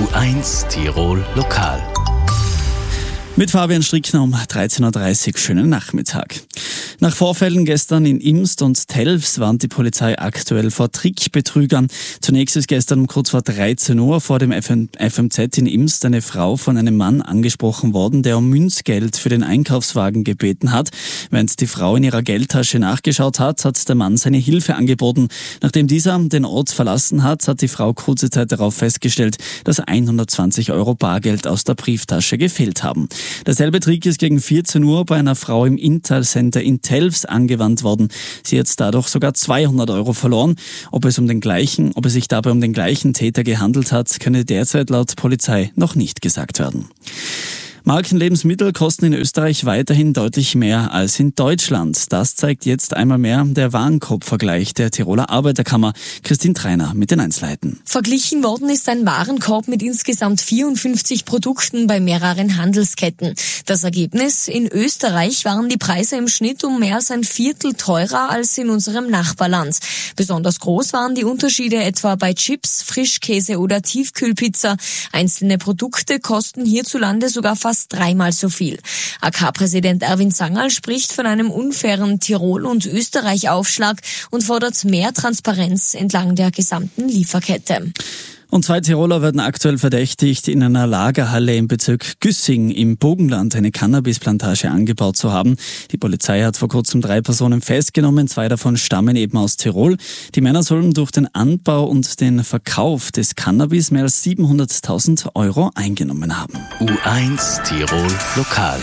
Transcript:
U1 Tirol Lokal. Mit Fabian Strickner um 13.30 Uhr. Schönen Nachmittag. Nach Vorfällen gestern in Imst und Telfs warnt die Polizei aktuell vor Trickbetrügern. Zunächst ist gestern um kurz vor 13 Uhr vor dem FMZ in Imst eine Frau von einem Mann angesprochen worden, der um Münzgeld für den Einkaufswagen gebeten hat. Während die Frau in ihrer Geldtasche nachgeschaut hat, hat der Mann seine Hilfe angeboten. Nachdem dieser den Ort verlassen hat, hat die Frau kurze Zeit darauf festgestellt, dass 120 € Bargeld aus der Brieftasche gefehlt haben. Derselbe Trick ist gegen 14 Uhr bei einer Frau im Intal Center in Telfs angewandt worden. Sie hat dadurch sogar 200 € verloren. Ob es sich dabei um den gleichen Täter gehandelt hat, könne derzeit laut Polizei noch nicht gesagt werden. Markenlebensmittel kosten in Österreich weiterhin deutlich mehr als in Deutschland. Das zeigt jetzt einmal mehr der Warenkorbvergleich der Tiroler Arbeiterkammer. Christine Treiner mit den Einzelheiten. Verglichen worden ist ein Warenkorb mit insgesamt 54 Produkten bei mehreren Handelsketten. Das Ergebnis: In Österreich waren die Preise im Schnitt um mehr als ein Viertel teurer als in unserem Nachbarland. Besonders groß waren die Unterschiede etwa bei Chips, Frischkäse oder Tiefkühlpizza. Einzelne Produkte kosten hierzulande sogar fast dreimal so viel. AK-Präsident Erwin Zangerl spricht von einem unfairen Tirol- und Österreich-Aufschlag und fordert mehr Transparenz entlang der gesamten Lieferkette. Und 2 Tiroler werden aktuell verdächtigt, in einer Lagerhalle im Bezirk Güssing im Burgenland eine Cannabisplantage angebaut zu haben. Die Polizei hat vor kurzem 3 Personen festgenommen, 2 davon stammen eben aus Tirol. Die Männer sollen durch den Anbau und den Verkauf des Cannabis mehr als 700.000 € eingenommen haben. U1 Tirol Lokal.